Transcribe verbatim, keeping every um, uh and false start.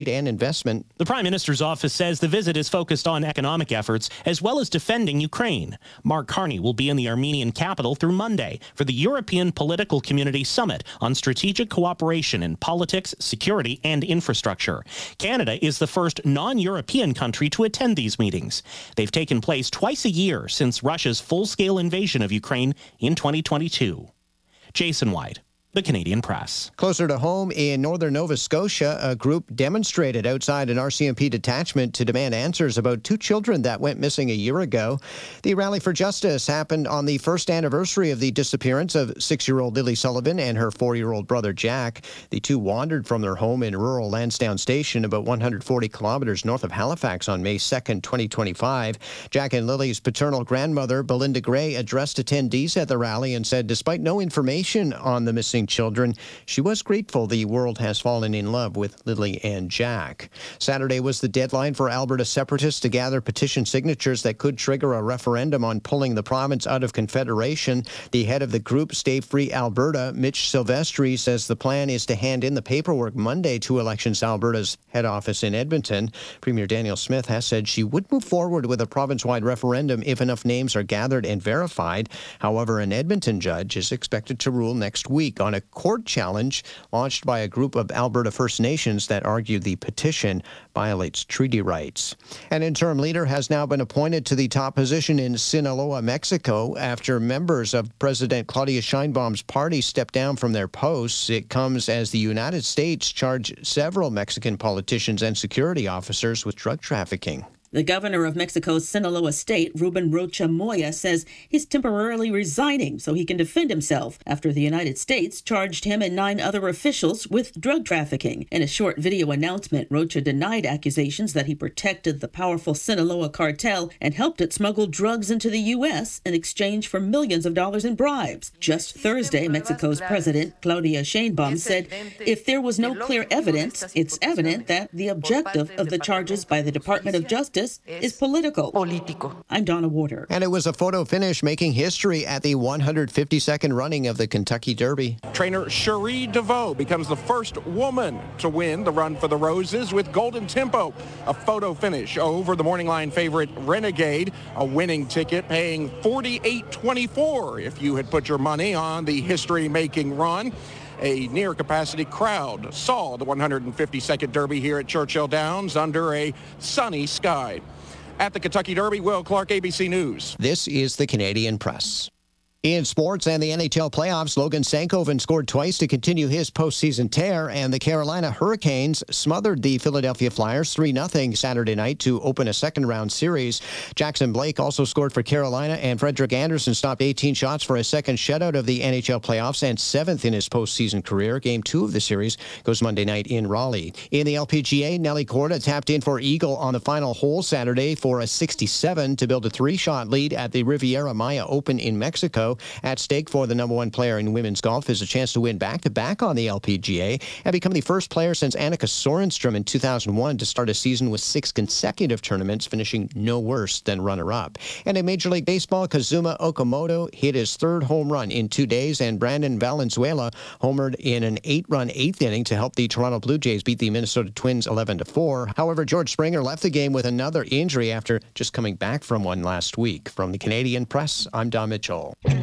and investment. The Prime Minister's office says the visit is focused on economic efforts as well as defending Ukraine. Mark Carney will be in the Armenian capital through Monday for the European Political Community Summit on strategic cooperation in politics, security, and infrastructure. Canada is the first non-European country to attend these meetings. They've taken place twice a year since Russia's full-scale invasion of Ukraine in twenty twenty-two. Jason White, The Canadian Press. Closer to home in northern Nova Scotia, a group demonstrated outside an R C M P detachment to demand answers about two children that went missing a year ago. The Rally for Justice happened on the first anniversary of the disappearance of six-year-old Lily Sullivan and her four-year-old brother Jack. The two wandered from their home in rural Lansdowne Station, about one hundred forty kilometers north of Halifax, on May second, twenty twenty-five. Jack and Lily's paternal grandmother, Belinda Gray, addressed attendees at the rally and said despite no information on the missing children, she was grateful the world has fallen in love with Lily and Jack. Saturday was the deadline for Alberta separatists to gather petition signatures that could trigger a referendum on pulling the province out of Confederation. The head of the group, Stay Free Alberta, Mitch Silvestri, says the plan is to hand in the paperwork Monday to Elections Alberta's head office in Edmonton. Premier Danielle Smith has said she would move forward with a province-wide referendum if enough names are gathered and verified. However, an Edmonton judge is expected to rule next week on a court challenge launched by a group of Alberta First Nations that argued the petition violates treaty rights. An interim leader has now been appointed to the top position in Sinaloa, Mexico, after members of President Claudia Sheinbaum's party stepped down from their posts. It comes as the United States charged several Mexican politicians and security officers with drug trafficking. The governor of Mexico's Sinaloa state, Ruben Rocha Moya, says he's temporarily resigning so he can defend himself after the United States charged him and nine other officials with drug trafficking. In a short video announcement, Rocha denied accusations that he protected the powerful Sinaloa cartel and helped it smuggle drugs into the U S in exchange for millions of dollars in bribes. Just Thursday, Mexico's president, Claudia Sheinbaum, said if there was no clear evidence, it's evident that the objective of the charges by the Department of Justice is political. Politico. I'm Donna Warder. And it was a photo finish making history at the one hundred fifty-second running of the Kentucky Derby. Trainer Cherie DeVoe becomes the first woman to win the Run for the Roses with Golden Tempo. A photo finish over the morning line favorite Renegade. A winning ticket paying forty-eight twenty-four if you had put your money on the history-making run. A near-capacity crowd saw the one hundred fifty-second Derby here at Churchill Downs under a sunny sky. At the Kentucky Derby, Will Clark, A B C News. This is the Canadian Press. In sports and the N H L playoffs, Logan Stankoven scored twice to continue his postseason tear, and the Carolina Hurricanes smothered the Philadelphia Flyers three nothing Saturday night to open a second-round series. Jackson Blake also scored for Carolina, and Frederik Andersen stopped eighteen shots for a second shutout of the N H L playoffs and seventh in his postseason career. Game two of the series goes Monday night in Raleigh. In the L P G A, Nelly Korda tapped in for eagle on the final hole Saturday for a sixty-seven to build a three-shot lead at the Riviera Maya Open in Mexico. At stake for the number one player in women's golf is a chance to win back-to-back on the L P G A and become the first player since Annika Sorenstrom in two thousand one to start a season with six consecutive tournaments, finishing no worse than runner-up. And in Major League Baseball, Kazuma Okamoto hit his third home run in two days, and Brandon Valenzuela homered in an eight-run eighth inning to help the Toronto Blue Jays beat the Minnesota Twins eleven to four. However, George Springer left the game with another injury after just coming back from one last week. From the Canadian Press, I'm Don Mitchell.